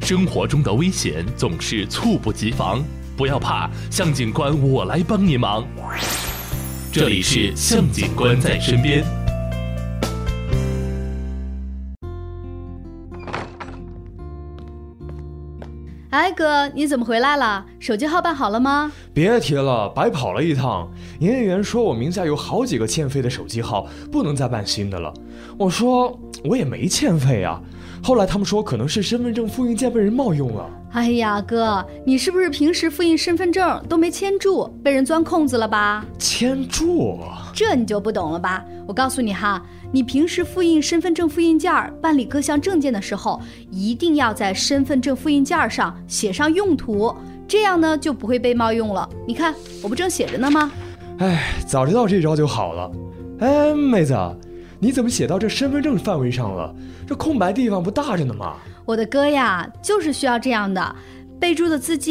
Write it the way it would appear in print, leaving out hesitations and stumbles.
生活中的危险总是猝不及防，不要怕，向警官我来帮你忙。这里是向警官在身边。 哎哥，你怎么回来了？手机号办好了吗？ 别提了，白跑了一趟。营业员说我名下有好几个欠费的手机号，不能再办新的了。我说我也没欠费啊。后来他们说可能是身份证复印件被人冒用了。 哎呀哥，你是不是平时复印身份证都没签住，被人钻空子了吧？ 签住？ 这你就不懂了吧？我告诉你哈，你平时复印身份证复印件办理各项证件的时候，一定要在身份证复印件上写上用途，这样呢就不会被冒用了。你看我不正写着呢吗？ 哎，早知道这招就好了。哎，妹子，你怎么写到这身份证范围上了？这空白地方不大着呢吗？ 我的哥呀，就是需要这样的，备注的字迹